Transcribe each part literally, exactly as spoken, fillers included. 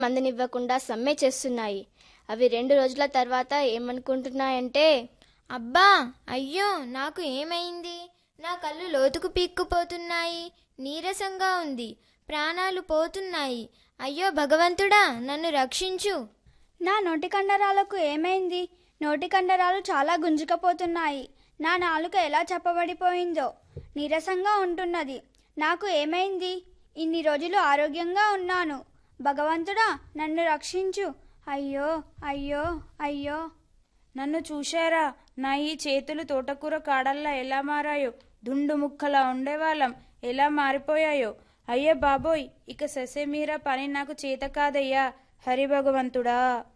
మందునివ్వకుండా సమ్మె చేస్తున్నాయి. అవి రెండు రోజుల తర్వాత ఏమనుకుంటున్నాయంటే, అబ్బా అయ్యో నాకు ఏమైంది, నా కళ్ళు లోతుకు పీక్కుపోతున్నాయి, నీరసంగా ఉంది, ప్రాణాలు పోతున్నాయి, అయ్యో భగవంతుడా నన్ను రక్షించు. నా నోటి కండరాలకు ఏమైంది, నోటి కండరాలు చాలా గుంజుకపోతున్నాయి, నా నాలుక ఎలా చప్పబడిపోయిందో, నీరసంగా ఉంటున్నది, నాకు ఏమైంది, ఇన్ని రోజులు ఆరోగ్యంగా ఉన్నాను, భగవంతుడా నన్ను రక్షించు, అయ్యో అయ్యో అయ్యో. నన్ను చూశారా, నా ఈ చేతులు తోటకూర కాడల్లా ఎలా మారాయో, దుండు ముక్కలా ఉండేవాళ్ళం ఎలా మారిపోయాయో, అయ్యో బాబోయ్, ఇక ససేమీరా పని నాకు చేత కాదయ్యా, హరి భగవంతుడా.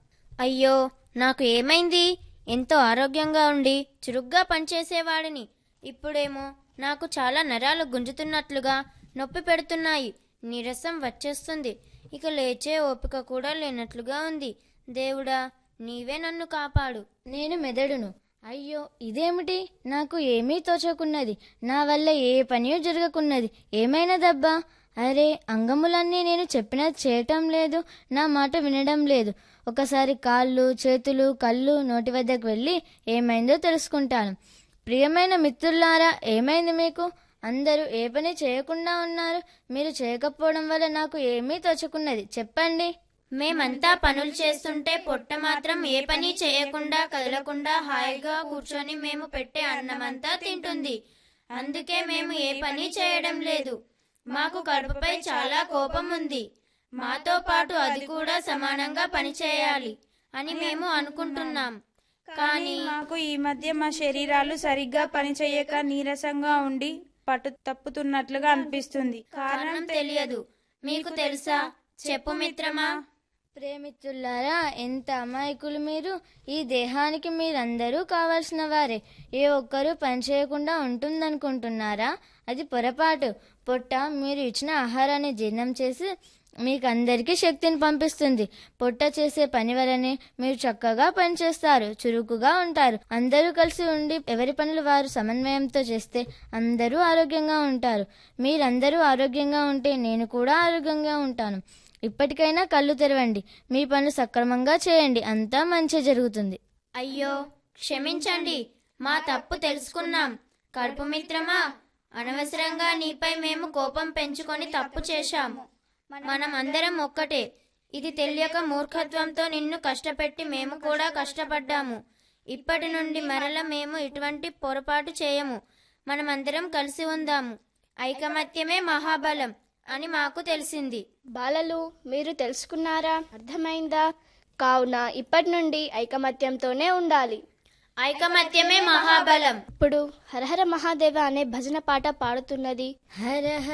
అయ్యో నాకు ఏమైంది, ఎంతో ఆరోగ్యంగా ఉండి చురుగ్గా పనిచేసేవాడిని, ఇప్పుడేమో నాకు చాలా నరాలు గుంజుతున్నట్లుగా నొప్పి పెడుతున్నాయి, నీరసం వచ్చేస్తుంది, ఇక లేచే ఓపిక కూడా లేనట్లుగా ఉంది. దేవుడా నీవే నన్ను కాపాడు. నేను మెదడును. అయ్యో ఇదేమిటి, నాకు ఏమీ తోచకున్నది, నా వల్ల ఏ పని జరగకున్నది, ఏమైనదబ్బా, అరే అంగములన్నీ నేను చెప్పినది చేయటం లేదు, నా మాట వినడం లేదు. ఒకసారి కాళ్ళు చేతులు కళ్ళు నోటి వద్దకు వెళ్ళి ఏమైందో తెలుసుకుంటాను. ప్రియమైన మిత్రులారా, ఏమైంది మీకు? అందరూ ఏ పని చేయకుండా ఉన్నారు, మీరు చేయకపోవడం వల్ల నాకు ఏమీ తోచకున్నది, చెప్పండి. మేమంతా పనులు చేస్తుంటే పొట్ట మాత్రం ఏ పని చేయకుండా కదలకుండా హాయిగా కూర్చొని మేము పెట్టే అన్నమంతా తింటుంది, అందుకే మేము ఏ పని చేయడం లేదు. మాకు కడుపుపై చాలా కోపం ఉంది, మాతో పాటు అది కూడా సమానంగా పని చేయాలి అని మేము అనుకుంటున్నాం. కానీ మాకు ఈ మధ్య మా శరీరాలు సరిగ్గా పనిచేయక నీరసంగా ఉండి పట్టు తప్పుతున్నట్లుగా అనిపిస్తుంది. కారణం తెలియదు, మీకు తెలుసా? చెప్పు మిత్రమా. ప్రేమిత్రులారా, ఎంత అమాయకులు మీరు. ఈ దేహానికి మీరందరూ కావలసిన వారే. ఏ ఒక్కరూ పనిచేయకుండా ఉంటుందనుకుంటున్నారా? అది పొరపాటు. పొట్ట మీరు ఇచ్చిన ఆహారాన్ని జీర్ణం చేసి మీకందరికీ శక్తిని పంపిస్తుంది. పొట్ట చేసే పని వలనే మీరు చక్కగా పనిచేస్తారు, చురుకుగా ఉంటారు. అందరూ కలిసి ఉండి ఎవరి పనులు వారు సమన్వయంతో చేస్తే అందరూ ఆరోగ్యంగా ఉంటారు. మీరందరూ ఆరోగ్యంగా ఉంటే నేను కూడా ఆరోగ్యంగా ఉంటాను. ఇప్పటికైనా కళ్ళు తెరవండి, మీ పనులు సక్రమంగా చేయండి, అంతా మంచి జరుగుతుంది. అయ్యో క్షమించండి, మా తప్పు తెలుసుకున్నాం. కడుపు మిత్రమా, అనవసరంగా నీపై మేము కోపం పెంచుకొని తప్పు చేశాము. మనం అందరం ఒక్కటే. ఇది తెలియక మూర్ఖత్వంతో నిన్ను కష్టపెట్టి మేము కూడా కష్టపడ్డాము. ఇప్పటి నుండి మరల మేము ఇటువంటి పొరపాటు చేయము. మనమందరం కలిసి ఉందాము. ఐకమత్యమే మహాబలం అని మాకు తెలిసింది. బాలలు, మీరు తెలుసుకున్నారా? అర్థమైందా? కావున ఇప్పటి నుండి ఐకమత్యంతోనే ఉండాలి. ఐకమత్యమే మహాబలం. ఇప్పుడు హరహర మహాదేవ అనే భజన పాట పాడుతున్నది హర